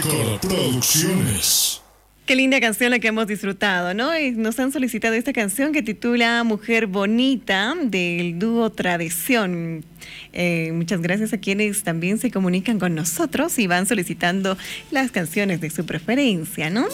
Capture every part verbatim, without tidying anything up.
Mejor Producciones. Qué linda canción la que hemos disfrutado, ¿no? Y nos han solicitado esta canción que titula Mujer Bonita, del dúo Tradición. Eh, muchas gracias a quienes también se comunican con nosotros y van solicitando las canciones de su preferencia, ¿no?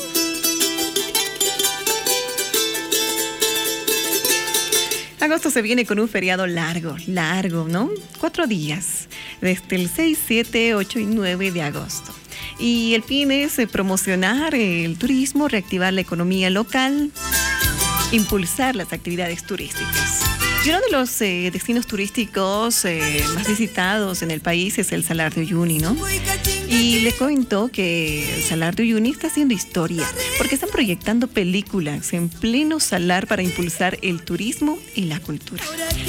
Agosto se viene con un feriado largo, largo, ¿no? Cuatro días, desde el seis, siete, ocho y nueve de agosto. Y el fin es eh, promocionar el turismo, reactivar la economía local, impulsar las actividades turísticas. Y uno de los eh, destinos turísticos eh, más visitados en el país es el Salar de Uyuni, ¿no? Y le cuento que el Salar de Uyuni está haciendo historia porque están proyectando películas en pleno salar para impulsar el turismo y la cultura.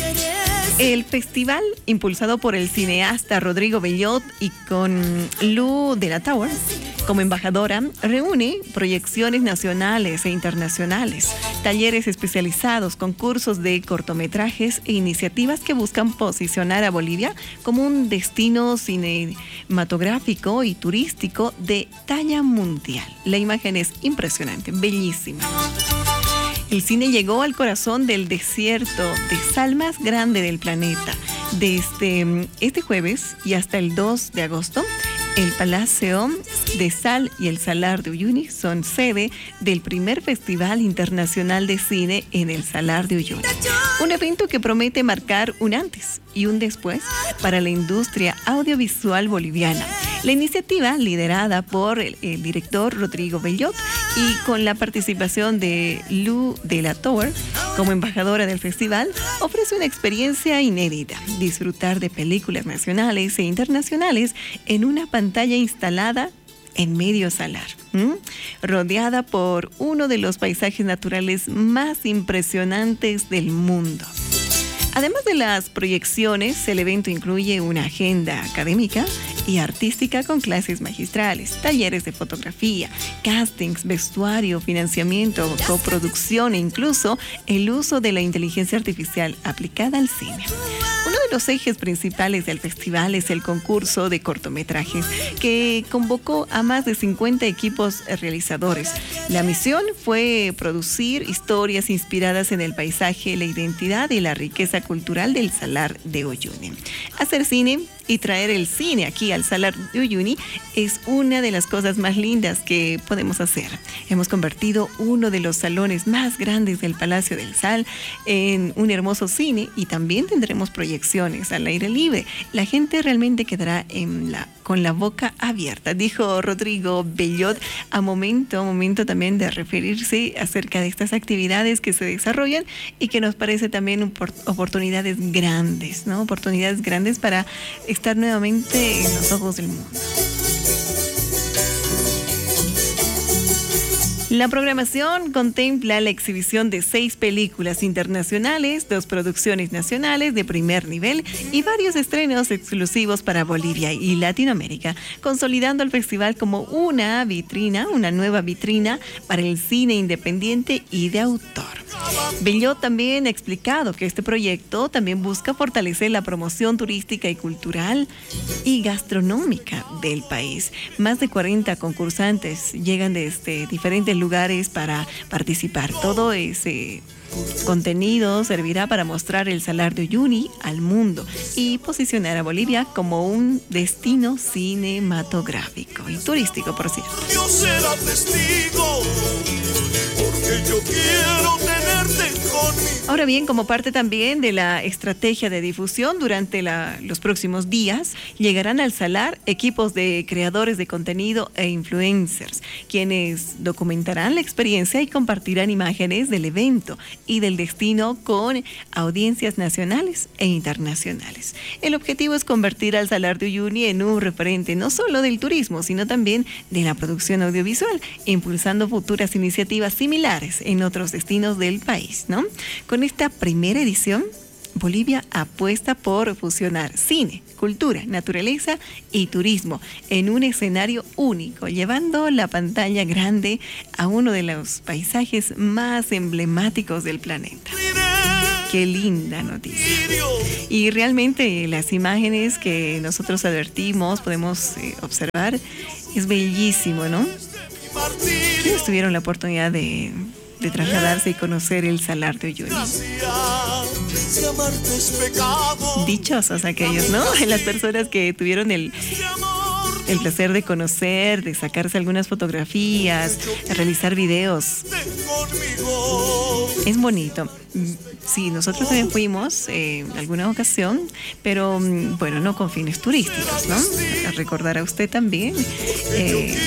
El festival, impulsado por el cineasta Rodrigo Bellot y con Lu de la Tower como embajadora, reúne proyecciones nacionales e internacionales, talleres especializados, concursos de cortometrajes e iniciativas que buscan posicionar a Bolivia como un destino cinematográfico y turístico de talla mundial. La imagen es impresionante, bellísima. El cine llegó al corazón del desierto de sal más grande del planeta. Desde este jueves y hasta el dos de agosto, el Palacio de Sal y el Salar de Uyuni son sede del primer Festival Internacional de Cine en el Salar de Uyuni. Un evento que promete marcar un antes y un después para la industria audiovisual boliviana. La iniciativa, liderada por el, el director Rodrigo Bellot y con la participación de Lu de la Tower como embajadora del festival, ofrece una experiencia inédita: disfrutar de películas nacionales e internacionales en una pantalla instalada en medio salar, ¿m? rodeada por uno de los paisajes naturales más impresionantes del mundo. Además de las proyecciones, el evento incluye una agenda académica y artística con clases magistrales, talleres de fotografía, castings, vestuario, financiamiento, coproducción e incluso el uso de la inteligencia artificial aplicada al cine. Uno de los ejes principales del festival es el concurso de cortometrajes que convocó a más de cincuenta equipos realizadores. La misión fue producir historias inspiradas en el paisaje, la identidad y la riqueza cultural del Salar de Uyuni. Hacer cine y traer el cine aquí al Salar de Uyuni es una de las cosas más lindas que podemos hacer. Hemos convertido uno de los salones más grandes del Palacio del Sal en un hermoso cine y también tendremos proyecciones al aire libre. La gente realmente quedará en la, con la boca abierta, dijo Rodrigo Bellot a momento, a momento también de referirse acerca de estas actividades que se desarrollan y que nos parece también oportunidades grandes, ¿no? Oportunidades grandes para estar nuevamente en los ojos del mundo. La programación contempla la exhibición de seis películas internacionales, dos producciones nacionales de primer nivel y varios estrenos exclusivos para Bolivia y Latinoamérica, consolidando el festival como una vitrina, una nueva vitrina para el cine independiente y de autor. Bellot también ha explicado que este proyecto también busca fortalecer la promoción turística y cultural y gastronómica del país. Más de cuarenta concursantes llegan desde diferentes lugares para participar. Todo ese contenido servirá para mostrar el Salar de Uyuni al mundo y posicionar a Bolivia como un destino cinematográfico y turístico, por cierto. Dios será testigo, porque yo quiero tenerte conmigo. Ahora bien, como parte también de la estrategia de difusión, durante la, los próximos días llegarán al Salar equipos de creadores de contenido e influencers, quienes documentarán la experiencia y compartirán imágenes del evento y del destino con audiencias nacionales e internacionales. El objetivo es convertir al Salar de Uyuni en un referente no solo del turismo, sino también de la producción audiovisual, impulsando futuras iniciativas similares en otros destinos del país, ¿no? Con esta primera edición, Bolivia apuesta por fusionar cine, cultura, naturaleza y turismo en un escenario único, llevando la pantalla grande a uno de los paisajes más emblemáticos del planeta. Qué linda noticia. Y realmente las imágenes que nosotros advertimos, podemos eh, observar Es bellísimo, ¿no? ¿Quiénes tuvieron la oportunidad de, de trasladarse y conocer el Salar de Uyuni? Dichosos aquellos, ¿no? Las personas que tuvieron el, el placer de conocer, de sacarse algunas fotografías, de realizar videos. Es bonito. Sí, nosotros también fuimos eh, en alguna ocasión, pero bueno, no con fines turísticos, ¿no? Recordará usted también eh,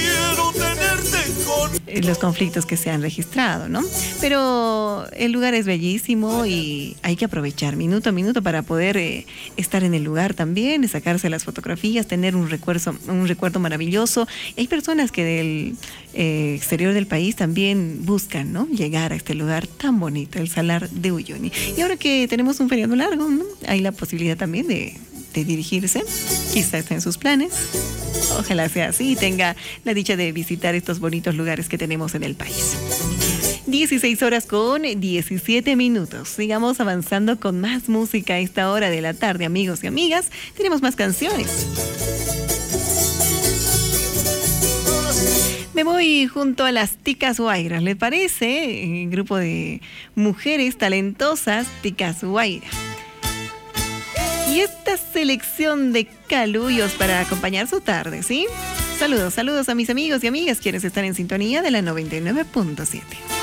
los conflictos que se han registrado, ¿no? Pero el lugar es bellísimo y hay que aprovechar minuto a minuto para poder eh, estar en el lugar también, sacarse las fotografías, tener un recuerdo, un recuerdo maravilloso. Hay personas que del eh, exterior del país también buscan, ¿no?, llegar a este lugar tan bonito, el Salar de Uyuni. Y ahora que tenemos un feriado largo, ¿no?, hay la posibilidad también de, de dirigirse, quizá esté en sus planes. Ojalá sea así y tenga la dicha de visitar estos bonitos lugares que tenemos en el país. dieciséis horas con diecisiete minutos. Sigamos avanzando con más música a esta hora de la tarde, amigos y amigas. Tenemos más canciones. Me voy junto a las Ticas Guairas, ¿le parece? El grupo de mujeres talentosas, Ticas Guairas. Y esta selección de calullos para acompañar su tarde, ¿sí? Saludos, saludos a mis amigos y amigas quienes están en sintonía de la noventa y nueve punto siete.